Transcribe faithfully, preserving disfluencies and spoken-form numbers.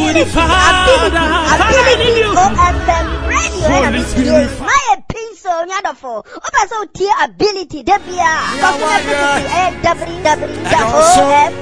ability, ability, ability, O F M radio. My pencil, nyadofo. Opa so tie ability, debia. W W W dot O F